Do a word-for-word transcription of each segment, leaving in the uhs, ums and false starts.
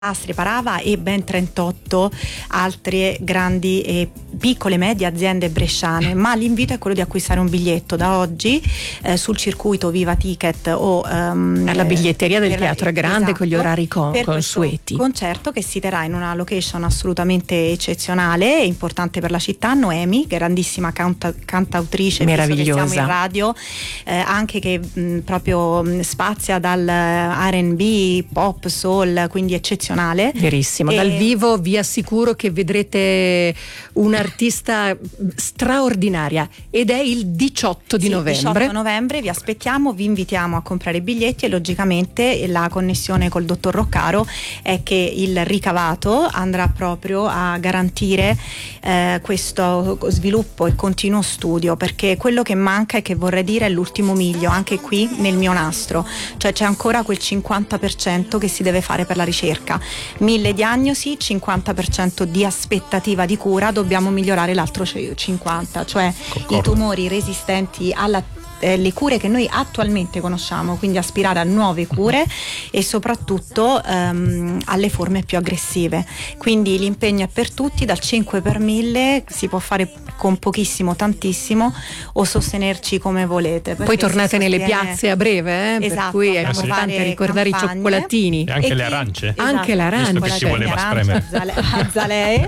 Astri Parava e ben trentotto altre grandi e piccole e medie aziende bresciane, ma l'invito è quello di acquistare un biglietto da oggi eh, sul circuito Viva Ticket o um, alla biglietteria del per Teatro la, Grande, esatto, con gli orari con, per consueti. Concerto che si terrà in una location assolutamente eccezionale e importante per la città. Noemi, grandissima canta, cantautrice, meravigliosa, siamo in radio, eh, anche che mh, proprio mh, spazia dal R and B, pop, soul, quindi eccezionale. Verissimo, e dal vivo vi assicuro che vedrete un'artista straordinaria ed è il diciotto di sì, novembre. diciotto novembre vi aspettiamo, vi invitiamo a comprare i biglietti e logicamente la connessione col dottor Roccaro è che il ricavato andrà proprio a garantire eh, questo sviluppo e continuo studio, perché quello che manca e che vorrei dire è l'ultimo miglio anche qui nel mio nastro, cioè c'è ancora quel cinquanta per cento che si deve fare per la ricerca. Mille diagnosi, cinquanta per cento di aspettativa di cura, dobbiamo migliorare l'altro cinquanta, cioè Concordo. I tumori resistenti alla eh, le cure che noi attualmente conosciamo, quindi aspirare a nuove cure e soprattutto ehm, alle forme più aggressive. Quindi l'impegno è per tutti, dal cinque per mille si può fare con pochissimo, tantissimo, o sostenerci come volete. Poi tornate nelle sostiene... piazze a breve, eh? Esatto, per cui è dobbiamo importante fare ricordare campagne. i cioccolatini E anche E le chi- arance. Esatto, Anche l'arancia, Giusto che si voleva spremere. a Zalee.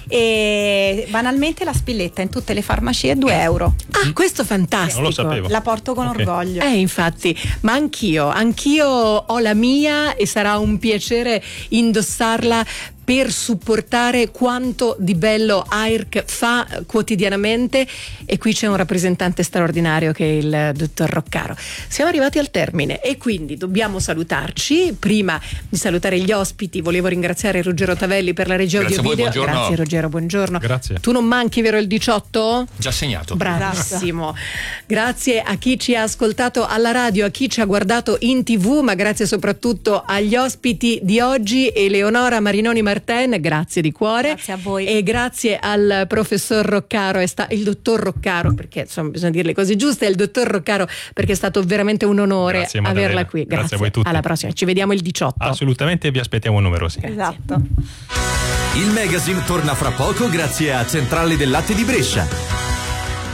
E banalmente la spilletta in tutte le farmacie due euro. Ah, questo fantastico. Non lo sapevo. La porto con Ok. orgoglio. Eh, infatti, ma anch'io, anch'io ho la mia e sarà un piacere indossarla per supportare quanto di bello A I R C fa quotidianamente, e qui c'è un rappresentante straordinario che è il dottor Roccaro. Siamo arrivati al termine e quindi dobbiamo salutarci. Prima di salutare gli ospiti volevo ringraziare Ruggero Tavelli per la regia Grazie audio a voi, video. buongiorno. Grazie Ruggero, buongiorno. Grazie. Tu non manchi, vero, il diciotto? Già segnato. Bravissimo. Grazie a chi ci ha ascoltato alla radio, a chi ci ha guardato in tv, ma grazie soprattutto agli ospiti di oggi, Eleonora Marinoni Marten, grazie di cuore. Grazie a voi. E grazie al professor Roccaro, è sta- il dottor Roccaro, perché insomma bisogna dire le cose giuste, il dottor Roccaro, perché è stato veramente un onore Grazie, averla Maddalena. qui. Grazie Grazie, a voi tutti. alla prossima, ci vediamo il diciotto. Assolutamente, vi aspettiamo numerosi. Esatto. Il magazine torna fra poco grazie a Centrale del Latte di Brescia.